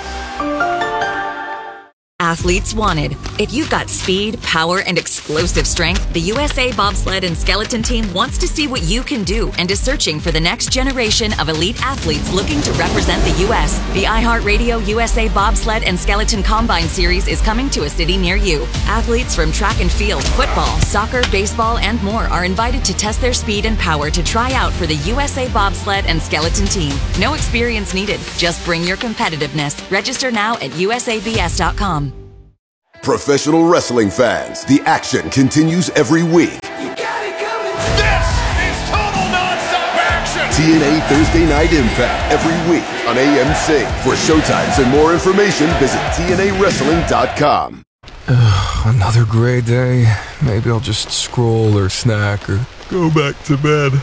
Athletes wanted. If you've got speed, power, and explosive strength, the U S A Bobsled and Skeleton Team wants to see what you can do and is searching for the next generation of elite athletes looking to represent the U S. The iHeartRadio U S A Bobsled and Skeleton Combine Series is coming to a city near you. Athletes from track and field, football, soccer, baseball, and more are invited to test their speed and power to try out for the U S A Bobsled and Skeleton Team. No experience needed. Just bring your competitiveness. Register now at U S A B S dot com. Professional wrestling fans, the action continues every week. You got it coming. This is total nonstop action. T N A Thursday Night Impact every week on A M C. For showtimes and more information, visit T N A wrestling dot com. Ugh, another gray day. Maybe I'll just scroll or snack or go back to bed.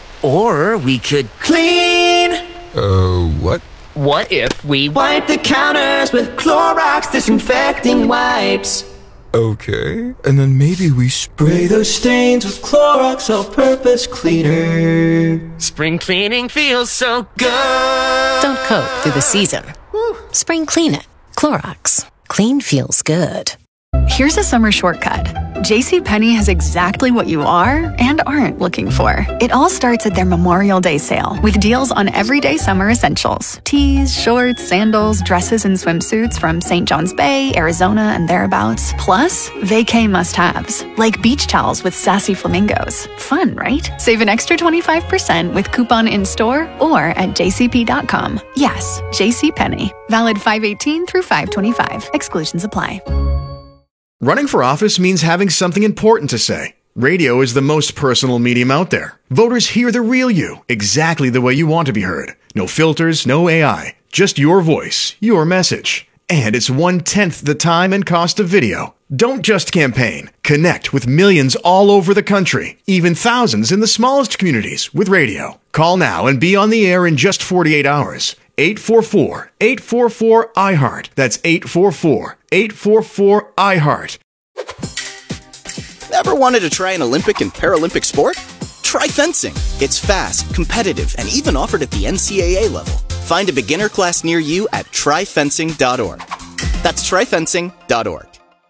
Or we could clean. Oh, uh, what? What if we wipe the counters with Clorox disinfecting wipes? Okay, and then maybe we spray those stains with Clorox all-purpose cleaner. Spring cleaning feels so good. Don't coat through the season. Woo. Spring clean it. Clorox. Clean feels good. Here's a summer shortcut. JCPenney has exactly what you are and aren't looking for. It all starts at their Memorial Day sale with deals on everyday summer essentials. Tees, shorts, sandals, dresses, and swimsuits from Saint John's Bay, Arizona, and thereabouts. Plus, vacay must-haves, like beach towels with sassy flamingos. Fun, right? Save an extra twenty-five percent with coupon in-store or at j c p dot com. Yes, JCPenney. Valid five eighteen through five twenty-five. Exclusions apply. Running for office means having something important to say. Radio is the most personal medium out there. Voters hear the real you, exactly the way you want to be heard. No filters, no A I, just your voice, your message. And it's one-tenth the time and cost of video. Don't just campaign. Connect with millions all over the country, even thousands in the smallest communities with radio. Call now and be on the air in just forty-eight hours. eight four four, eight four four, I heart. That's eight four four, eight four four, I heart. Ever wanted to try an Olympic and Paralympic sport? Try fencing. It's fast, competitive, and even offered at the N C A A level. Find a beginner class near you at try fencing dot org. That's try fencing dot org.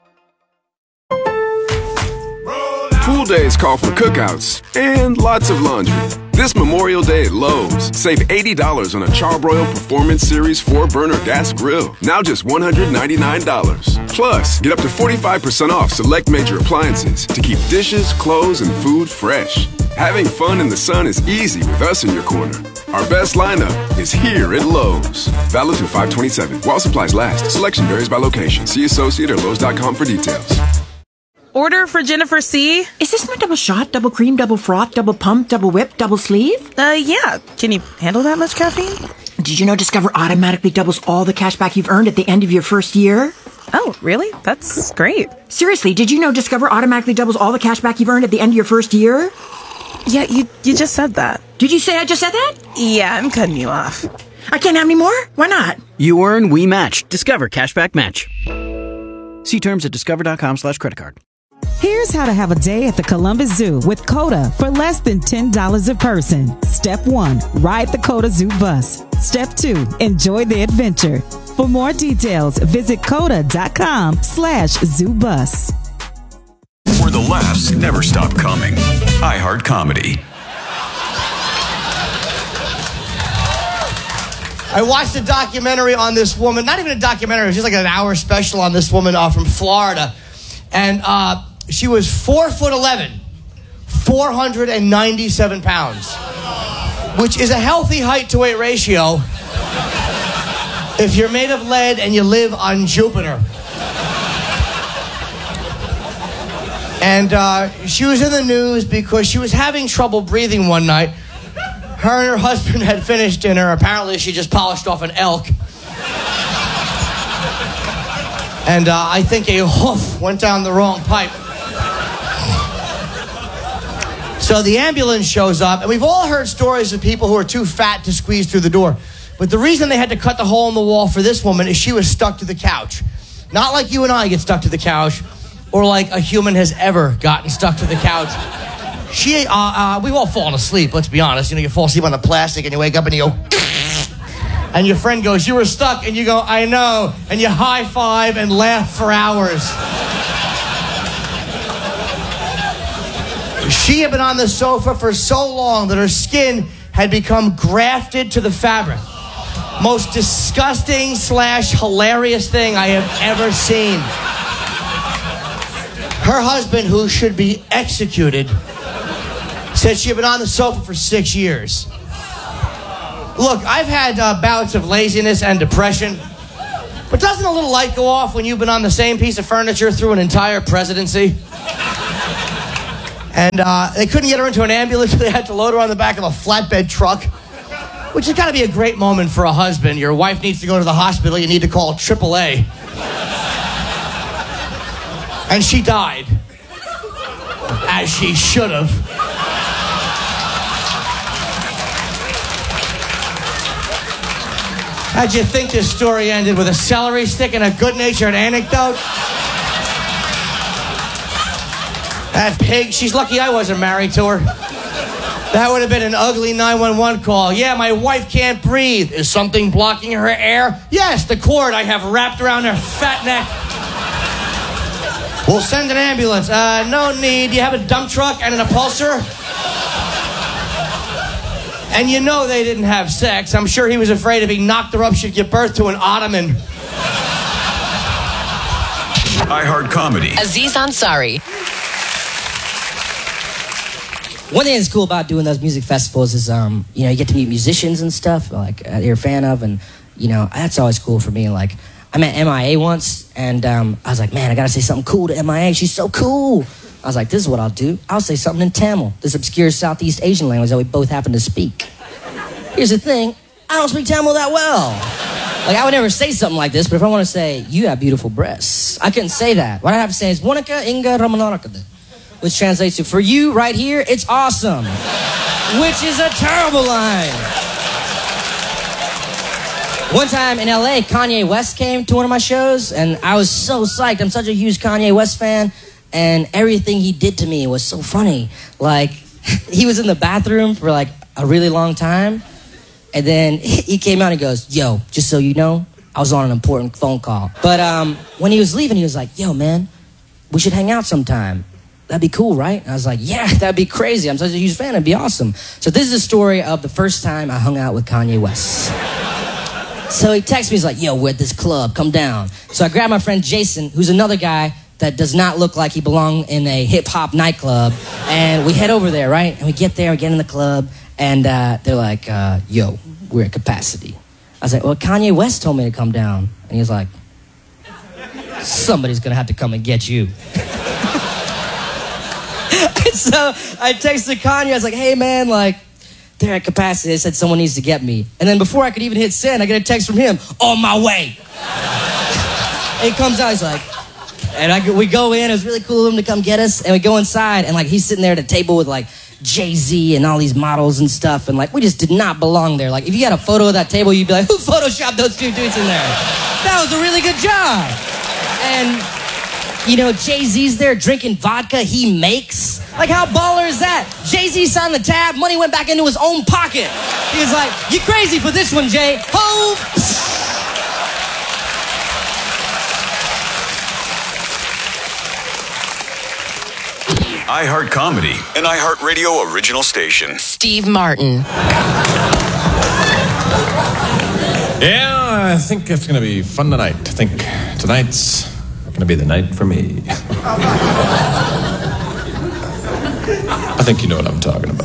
Pool days call for cookouts and lots of laundry. This Memorial Day at Lowe's, save eighty dollars on a Charbroil Performance Series four burner gas grill, now just one hundred ninety-nine dollars. Plus, get up to forty-five percent off select major appliances to keep dishes, clothes, and food fresh. Having fun in the sun is easy with us in your corner. Our best lineup is here at Lowe's. Valid through five twenty-seven. While supplies last. Selection varies by location. See associate or lowes dot com for details. Order for Jennifer C. Is this my double shot, double cream, double froth, double pump, double whip, double sleeve? Uh, yeah. Can you handle that much caffeine? Did you know Discover automatically doubles all the cash back you've earned at the end of your first year? Oh, really? That's great. Seriously, did you know Discover automatically doubles all the cash back you've earned at the end of your first year? Yeah, you you just said that. Did you say I just said that? Yeah, I'm cutting you off. I can't have any more? Why not? You earn, we match. Discover Cashback Match. See terms at discover dot com slash credit card. Here's how to have a day at the Columbus Zoo with COTA for less than ten dollars a person. Step one, ride the COTA Zoo bus. Step two, enjoy the adventure. For more details, visit coda dot com slash zoo bus. Where the laughs never stop coming. iHeart Comedy. I watched a documentary on this woman, not even a documentary, it was just like an hour special on this woman uh, from Florida. And uh, she was four foot eleven, four hundred ninety-seven pounds, which is a healthy height to weight ratio if you're made of lead and you live on Jupiter. And uh, she was in the news because she was having trouble breathing one night. Her and her husband had finished dinner. Apparently, she just polished off an elk. And uh, I think a hoof went down the wrong pipe. So the ambulance shows up, and we've all heard stories of people who are too fat to squeeze through the door. But the reason they had to cut the hole in the wall for this woman is she was stuck to the couch. Not like you and I get stuck to the couch. or like a human has ever gotten stuck to the couch. She, uh, uh, we've all fallen asleep, let's be honest. You know, you fall asleep on the plastic and you wake up and you go, and your friend goes, you were stuck, and you go, I know, and you high five and laugh for hours. She had been on the sofa for so long that her skin had become grafted to the fabric. Most disgusting slash hilarious thing I have ever seen. Her husband, who should be executed, said she had been on the sofa for six years. Look, I've had uh, bouts of laziness and depression, but doesn't a little light go off when you've been on the same piece of furniture through an entire presidency? And uh, they couldn't get her into an ambulance, so they had to load her on the back of a flatbed truck, which has got to be a great moment for a husband. Your wife needs to go to the hospital, you need to call triple A. And she died, as she should have. How'd you think this story ended? With a celery stick and a good-natured anecdote? That pig, she's lucky I wasn't married to her. That would have been an ugly nine one one call. Yeah, my wife can't breathe. Is something blocking her air? Yes, the cord I have wrapped around her fat neck. We'll send an ambulance. Uh, no need. You have a dump truck and an upholster? And you know they didn't have sex. I'm sure he was afraid if he knocked her up, she'd give birth to an ottoman. iHeart Comedy. Aziz Ansari. One thing that's cool about doing those music festivals is, um, you know, you get to meet musicians and stuff, like, uh, you're a fan of, and, you know, that's always cool for me. Like, I met M I A once, and um, I was like, man, I gotta say something cool to M I A. She's so cool. I was like, this is what I'll do. I'll say something in Tamil, this obscure Southeast Asian language that we both happen to speak. Here's the thing, I don't speak Tamil that well. Like, I would never say something like this, but if I want to say, you have beautiful breasts, I couldn't say that. What I have to say is, Monica Inga Ramanarakade, which translates to, for you right here, it's awesome, which is a terrible line. One time in L A, Kanye West came to one of my shows, and I was so psyched. I'm such a huge Kanye West fan, and everything he did to me was so funny. Like, he was in the bathroom for like a really long time, and then he came out and he goes, yo, just so you know, I was on an important phone call. But um, when he was leaving, he was like, yo, man, we should hang out sometime. That'd be cool, right? And I was like, yeah, that'd be crazy. I'm such a huge fan. It'd be awesome. So this is the story of the first time I hung out with Kanye West. So he texts me, he's like, yo, we're at this club, come down. So I grab my friend Jason, who's another guy that does not look like he belonged in a hip-hop nightclub, and we head over there, right? And we get there, we get in the club, and uh, they're like, uh, yo, we're at capacity. I was like, well, Kanye West told me to come down. And he was like, somebody's gonna have to come and get you. So I texted Kanye, I was like, hey man, like, they're at capacity. They said someone needs to get me. And then before I could even hit send, I get a text from him, on my way. And he comes out, he's like, and I, we go in, it was really cool of him to come get us, and we go inside, and like he's sitting there at a table with like Jay-Z and all these models and stuff, and like we just did not belong there. Like if you had a photo of that table, you'd be like, who photoshopped those two dudes in there? That was a really good job. And you know, Jay-Z's there drinking vodka he makes. Like, how baller is that? Jay-Z signed the tab, money went back into his own pocket. He was like, you crazy for this one, Jay. Ho! iHeart Comedy, an iHeartRadio original station. Steve Martin. Yeah, I think it's going to be fun tonight. I think tonight's going to be the night for me. I think you know what I'm talking about.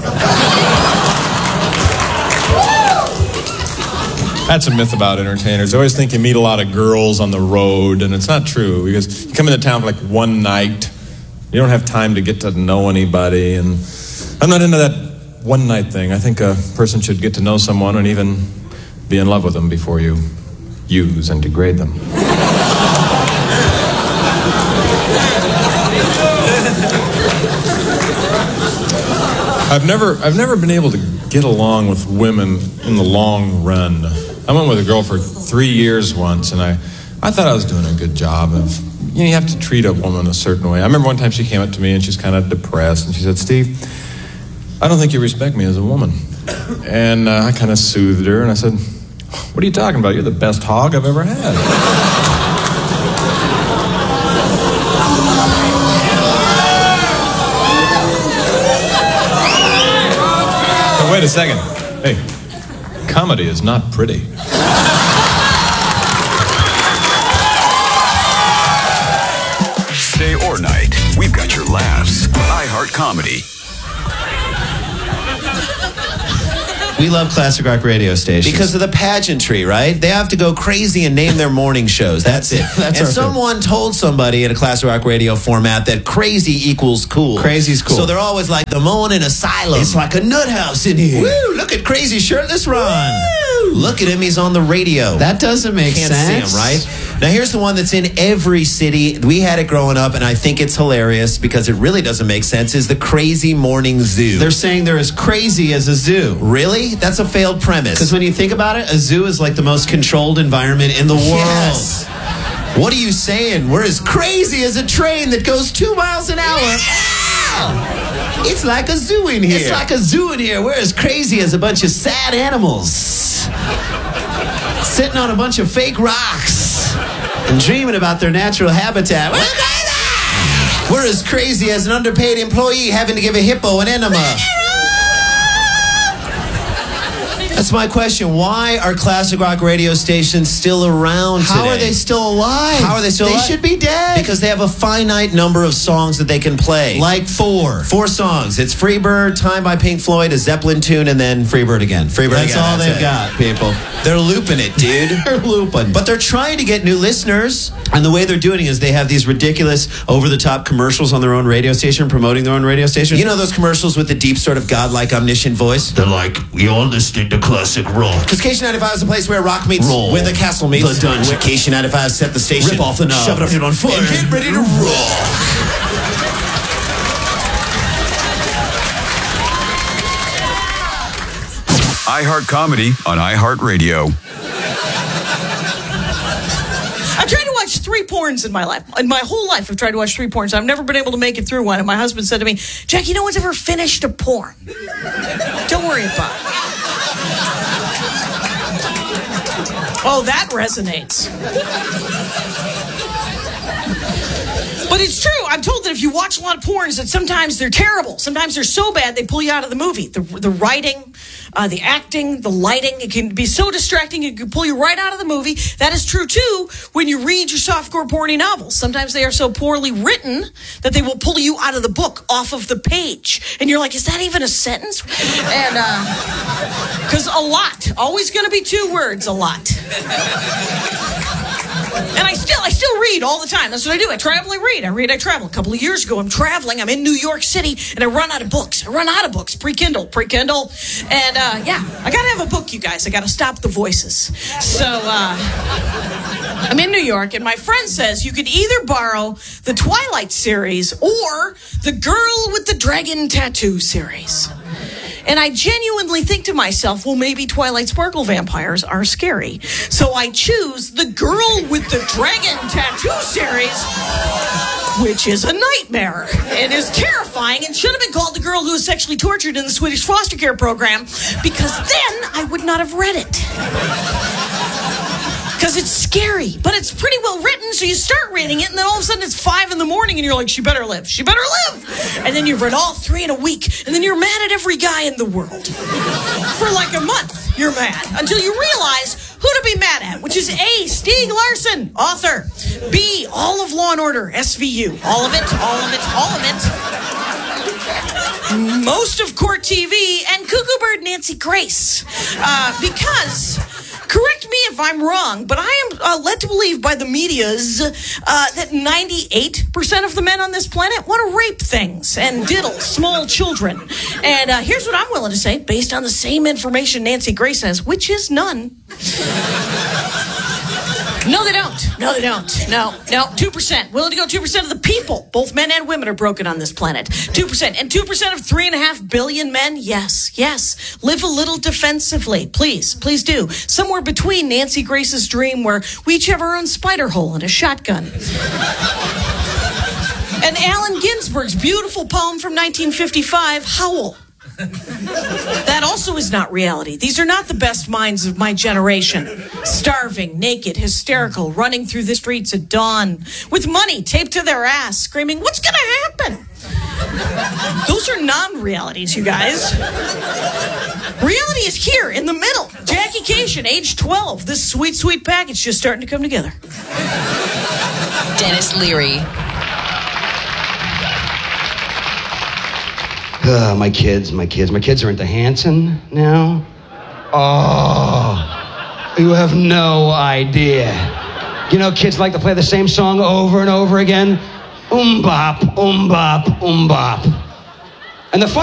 That's a myth about entertainers. They always think you meet a lot of girls on the road, and it's not true, because you come into town for like one night, you don't have time to get to know anybody, and I'm not into that one night thing. I think a person should get to know someone and even be in love with them before you use and degrade them. I've never, I've never been able to get along with women in the long run. I went with a girl for three years once, and I, I thought I was doing a good job of, you know, you have to treat a woman a certain way. I remember one time she came up to me and she's kind of depressed and she said, Steve, I don't think you respect me as a woman. And uh, I kind of soothed her and I said, what are you talking about? You're the best hog I've ever had. Oh, wait a second. Hey, comedy is not pretty. Day or night, we've got your laughs. iHeart Comedy. We love classic rock radio stations. Because of the pageantry, right? They have to go crazy and name their morning shows. That's it. That's and our someone thing. told somebody in a classic rock radio format that crazy equals cool. Crazy's cool. So they're always like the morning asylum. It's like a nut house in here. Woo! Look at crazy shirtless Ron. Woo! Look at him. He's on the radio. That doesn't make Can't sense. see him, right? Now here's the one that's in every city. We had it growing up, and I think it's hilarious because it really doesn't make sense. Is the Crazy Morning Zoo? They're saying they're as crazy as a zoo. Really? That's a failed premise. Because when you think about it, a zoo is like the most controlled environment in the world. Yes. What are you saying? We're as crazy as a train that goes two miles an hour. Yeah. It's like a zoo in here. It's like a zoo in here. We're as crazy as a bunch of sad animals sitting on a bunch of fake rocks and dreaming about their natural habitat. We're crazy. We're as crazy as an underpaid employee having to give a hippo an enema. That's my question. Why are classic rock radio stations still around today? How are they still alive? How are they still they alive? They should be dead. Because they have a finite number of songs that they can play. Like four. Four songs. It's Freebird, Time by Pink Floyd, a Zeppelin tune, and then Freebird again. Freebird That's again. all That's they've it. got, people. They're looping it, dude. They're looping. But they're trying to get new listeners. And the way they're doing it is they have these ridiculous over-the-top commercials on their own radio station, promoting their own radio station. You know those commercials with the deep sort of godlike omniscient voice? They're like, you're listening to classic rock. Because K C ninety-five is a place where rock meets, roll. where the castle meets. The dungeon. Where K C ninety-five set the station. Rip off the knob. Shove it up your on fire. And get ready to rock. iHeart Comedy on iHeartRadio. I tried to watch three porns in my life. In my whole life, I've tried to watch three porns. I've never been able to make it through one. And my husband said to me, Jackie, no one's ever finished a porn. Don't worry about it. Oh, that resonates. But it's true. I'm told that if you watch a lot of porns, that sometimes they're terrible. Sometimes they're so bad they pull you out of the movie. The, the writing, uh, the acting, the lighting, it can be so distracting it can pull you right out of the movie. That is true, too, when you read your softcore porny novels. Sometimes they are so poorly written that they will pull you out of the book, off of the page. And you're like, is that even a sentence? And, uh, because a lot. Always going to be two words, a lot. And I still, I still read all the time. That's what I do. I travel, I read. I read, I travel. A couple of years ago, I'm traveling. I'm in New York City, and I run out of books. I run out of books. Pre-Kindle, pre-Kindle. And, uh, yeah, I got to have a book, you guys. I got to stop the voices. So, uh, I'm in New York, and my friend says you could either borrow the Twilight series or the Girl with the Dragon Tattoo series. And I genuinely think to myself, well, maybe Twilight Sparkle vampires are scary. So I choose the Girl with the Dragon Tattoo series, which is a nightmare and is terrifying and should have been called The Girl Who Was Sexually Tortured in the Swedish Foster Care Program, because then I would not have read it. Because it's scary, but it's pretty well written, so you start reading it, and then all of a sudden it's five in the morning, and you're like, she better live, she better live! And then you've read all three in a week, and then you're mad at every guy in the world. For like a month, you're mad, until you realize who to be mad at, which is A, Stieg Larsson, author, B, all of Law and Order, S V U, all of it, all of it, all of it, most of Court T V, and Cuckoo Bird Nancy Grace, uh, because... Correct me if I'm wrong, but I am uh, led to believe by the medias uh, that ninety-eight percent of the men on this planet want to rape things and diddle small children. And uh, here's what I'm willing to say, based on the same information Nancy Grace has, which is none. No, they don't. No, they don't. No, no. two percent. Willing to go two percent of the people, both men and women, are broken on this planet. two percent. And two percent of three point five billion men, yes, yes. Live a little defensively. Please, please do. Somewhere between Nancy Grace's dream where we each have our own spider hole and a shotgun. And Allen Ginsberg's beautiful poem from nineteen fifty-five, Howl. That also is not reality. These are not the best minds of my generation. Starving, naked, hysterical, running through the streets at dawn, with money taped to their ass, screaming, "What's gonna happen?" Those are non-realities, you guys. Reality is here, in the middle. Jackie Cation, age twelve. This sweet, sweet package just starting to come together. Dennis Leary. Uh, my kids, my kids, my kids are into Hanson now. Oh, you have no idea. You know, kids like to play the same song over and over again. Um bop, um bop, um bop. And the fun